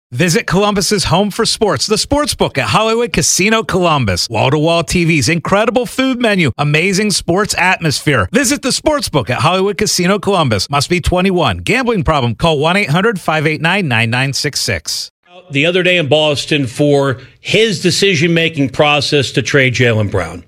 Visit Columbus's home for sports, the Sportsbook at Hollywood Casino Columbus. Wall-to-wall TVs, incredible food menu, amazing sports atmosphere. Visit the Sportsbook at Hollywood Casino Columbus. Must be 21. Gambling problem? Call 1-800-589-9966. The other day in Boston for his decision-making process to trade Jaylen Brown.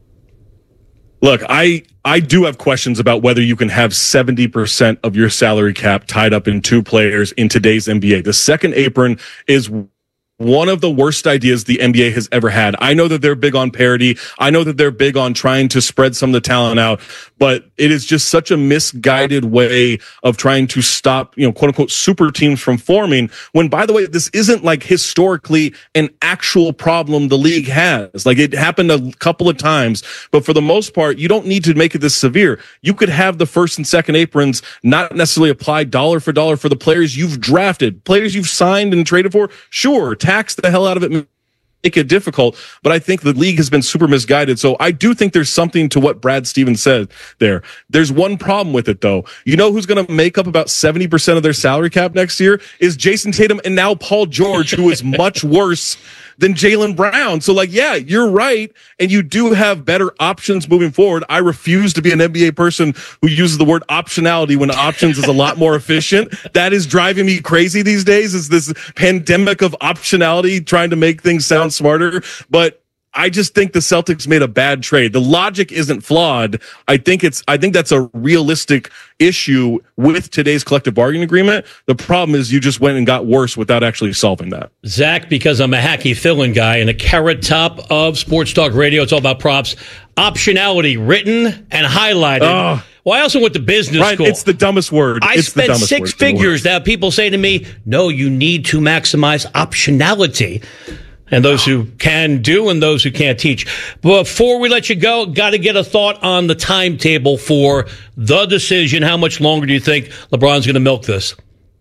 Look, I do have questions about whether you can have 70% of your salary cap tied up in two players in today's NBA. The second apron is one of the worst ideas the NBA has ever had. I know that they're big on parity. I know that they're big on trying to spread some of the talent out, but it is just such a misguided way of trying to stop, quote unquote, super teams from forming when, by the way, this isn't like historically an actual problem the league has. Like, it happened a couple of times, but for the most part, you don't need to make it this severe. You could have the first and second aprons not necessarily apply dollar for dollar for the players you've drafted, players you've signed and traded for. Sure, tax the hell out of it, make it difficult, but I think the league has been super misguided. So I do think there's something to what Brad Stevens said there. There's one problem with it, though. You know who's going to make up about 70% of their salary cap next year is Jason Tatum and now Paul George, who is much worse than Jaylen Brown. So, yeah, you're right, and you do have better options moving forward. I refuse to be an NBA person who uses the word optionality when options is a lot more efficient. That is driving me crazy these days, is this pandemic of optionality trying to make things sound smarter. But I just think the Celtics made a bad trade. The logic isn't flawed. I think that's a realistic issue with today's collective bargaining agreement. The problem is you just went and got worse without actually solving that. Zach, because I'm a hacky fill-in guy and a carrot top of Sports Talk Radio, it's all about props. Optionality written and highlighted. Well, I also went to business school. It's the dumbest word. I spent six figures. Now people say to me, no, you need to maximize optionality. And those who can do and those who can't teach. Before we let you go, got to get a thought on the timetable for the decision. How much longer do you think LeBron's going to milk this?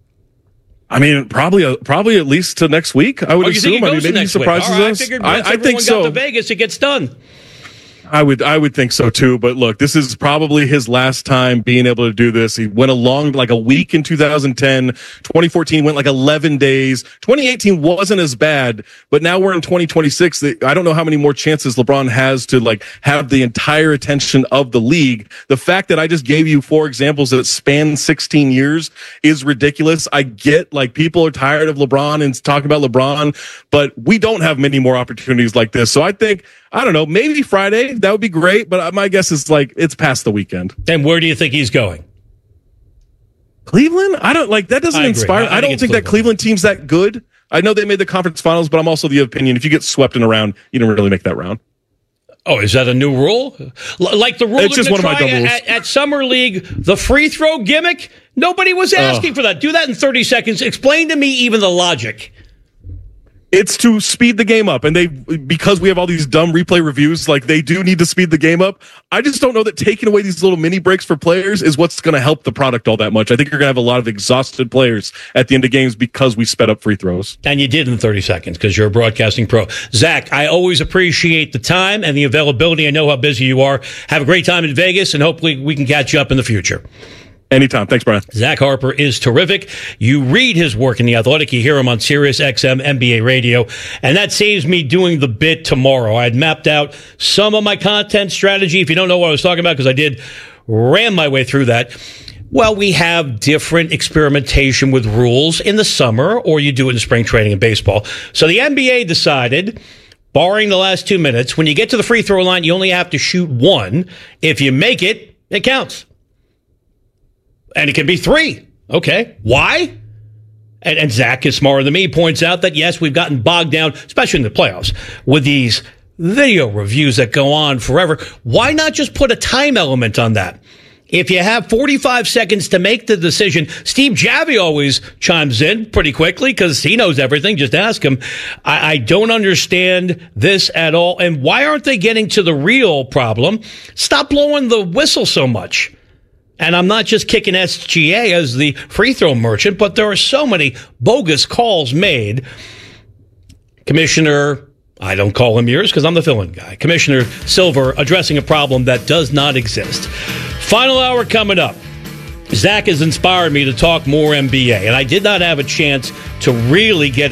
I mean, probably at least to next week, I would assume. Maybe he surprises us. I think so. Got to Vegas, it gets done. I would think so too, but look, this is probably his last time being able to do this. He went along like a week in 2010, 2014 went like 11 days. 2018 wasn't as bad, but now we're in 2026. I don't know how many more chances LeBron has to have the entire attention of the league. The fact that I just gave you 4 examples that span 16 years is ridiculous. I get people are tired of LeBron and talking about LeBron, but we don't have many more opportunities like this. So I don't know, maybe Friday, that would be great, but my guess is it's past the weekend. And where do you think he's going? Cleveland? That doesn't inspire. I don't think that Cleveland team's that good. I know they made the conference finals, but I'm also the opinion if you get swept in a round, you don't really make that round. Oh, is that a new rule? Like the rule it's just one of my dumb rules. At Summer League, the free throw gimmick? Nobody was asking for that. Do that in 30 seconds. Explain to me even the logic. It's to speed the game up, and because we have all these dumb replay reviews, they do need to speed the game up. I just don't know that taking away these little mini breaks for players is what's going to help the product all that much. I think you're going to have a lot of exhausted players at the end of games because we sped up free throws. And you did in 30 seconds because you're a broadcasting pro. Zach, I always appreciate the time and the availability. I know how busy you are. Have a great time in Vegas, and hopefully we can catch you up in the future. Anytime. Thanks, Brian. Zach Harper is terrific. You read his work in The Athletic. You hear him on Sirius XM NBA Radio. And that saves me doing the bit tomorrow. I had mapped out some of my content strategy. If you don't know what I was talking about, because I ran my way through that. Well, we have different experimentation with rules in the summer, or you do it in spring training in baseball. So the NBA decided, barring the last 2 minutes, when you get to the free throw line, you only have to shoot 1. If you make it, it counts. And it can be 3. Okay. Why? And Zach is smarter than me, points out that, yes, we've gotten bogged down, especially in the playoffs, with these video reviews that go on forever. Why not just put a time element on that? If you have 45 seconds to make the decision, Steve Javie always chimes in pretty quickly because he knows everything. Just ask him. I don't understand this at all. And why aren't they getting to the real problem? Stop blowing the whistle so much. And I'm not just kicking SGA as the free throw merchant, but there are so many bogus calls made. Commissioner, I don't call him yours because I'm the fill-in guy. Commissioner Silver addressing a problem that does not exist. Final hour coming up. Zach has inspired me to talk more NBA, and I did not have a chance to really get